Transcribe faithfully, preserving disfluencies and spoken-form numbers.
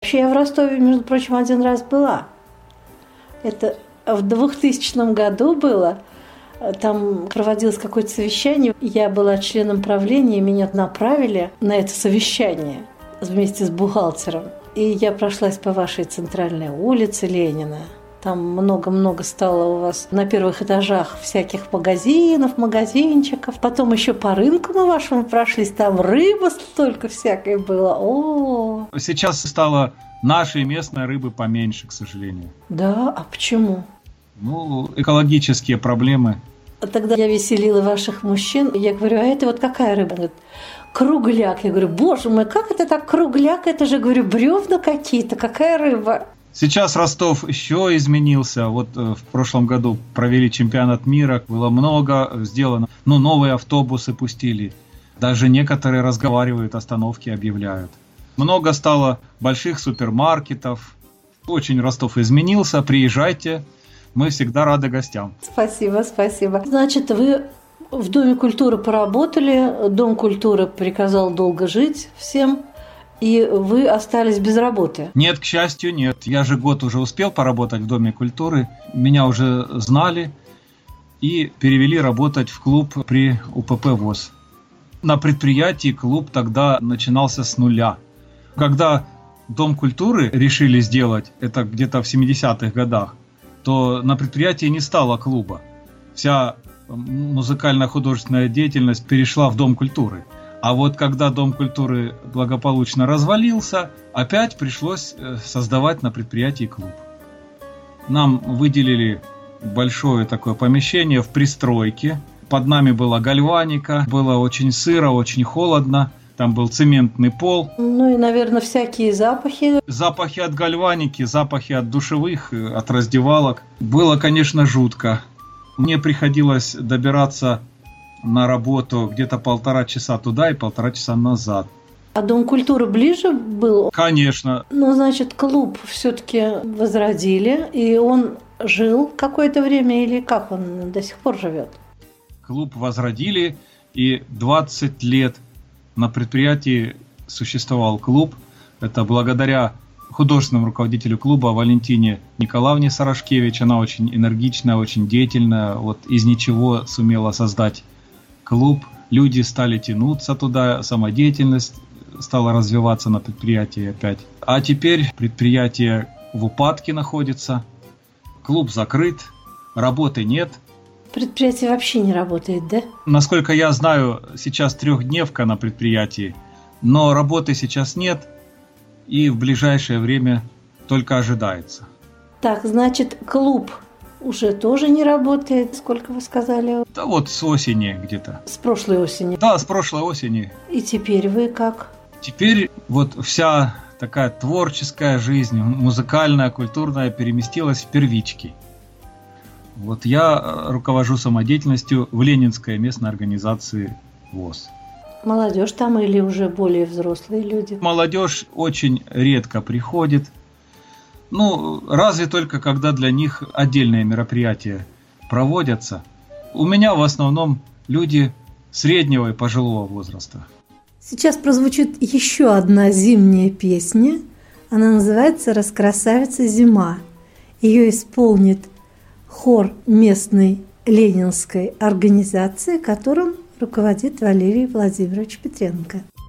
Вообще я в Ростове, между прочим, один раз была. Это в двухтысячном году было. Там проводилось какое-то совещание. Я была членом правления, меня направили на это совещание вместе с бухгалтером. И я прошлась по вашей центральной улице Ленина. Там много-много стало у вас на первых этажах всяких магазинов, магазинчиков. Потом еще по рынку мы вашему прошлись, там рыба столько всякой было. О! Сейчас стало нашей местной рыбы поменьше, к сожалению. Да, а почему? Ну, экологические проблемы. Тогда я веселила ваших мужчин. Я говорю, а это вот какая рыба? Он говорит, кругляк. Я говорю, боже мой, как это так кругляк? Это же, говорю, бревна какие-то. Какая рыба? Сейчас Ростов еще изменился. Вот в прошлом году провели чемпионат мира. Было много сделано. Ну, новые автобусы пустили. Даже некоторые разговаривают, остановки объявляют. Много стало больших супермаркетов. Очень Ростов изменился. Приезжайте. Мы всегда рады гостям. Спасибо, спасибо. Значит, вы в Доме культуры поработали, Дом культуры приказал долго жить всем, и вы остались без работы? Нет, к счастью, нет. Я же год уже успел поработать в Доме культуры. Меня уже знали и перевели работать в клуб при УПП ВОС. На предприятии клуб тогда начинался с нуля. Когда Дом культуры решили сделать, это где-то в семидесятых годах, то на предприятии не стало клуба. Вся музыкально-художественная деятельность перешла в Дом культуры. А вот когда Дом культуры благополучно развалился, опять пришлось создавать на предприятии клуб. Нам выделили большое такое помещение в пристройке. Под нами была гальваника, было очень сыро, очень холодно. Там был цементный пол. Ну и, наверное, всякие запахи. Запахи от гальваники, запахи от душевых, от раздевалок. Было, конечно, жутко. Мне приходилось добираться на работу где-то полтора часа туда и полтора часа назад. А Дом культуры ближе был? Конечно. Ну, значит, клуб все-таки возродили, и он жил какое-то время, или как он до сих пор живет? Клуб возродили, и двадцать лет на предприятии существовал клуб. Это благодаря художественному руководителю клуба Валентине Николаевне Сарашкевич. Она очень энергичная, очень деятельная. Вот из ничего сумела создать клуб. Люди стали тянуться туда, самодеятельность стала развиваться на предприятии опять. А теперь предприятие в упадке находится. Клуб закрыт, работы нет. Предприятие вообще не работает, да? Насколько я знаю, сейчас трехдневка на предприятии, но работы сейчас нет и в ближайшее время только ожидается. Так, значит, клуб уже тоже не работает, сколько вы сказали? Да вот с осени где-то. С прошлой осени? Да, с прошлой осени. И теперь вы как? Теперь вот вся такая творческая жизнь, музыкальная, культурная переместилась в первички. Вот я руковожу самодеятельностью в Ленинской местной организации ВОС. Молодежь там или уже более взрослые люди? Молодежь очень редко приходит. Ну, разве только когда для них отдельные мероприятия проводятся. У меня в основном люди среднего и пожилого возраста. Сейчас прозвучит еще одна зимняя песня. Она называется «Раскрасавица зима». Ее исполнит хор местной ленинской организации, которым руководит Валерий Владимирович Петренко.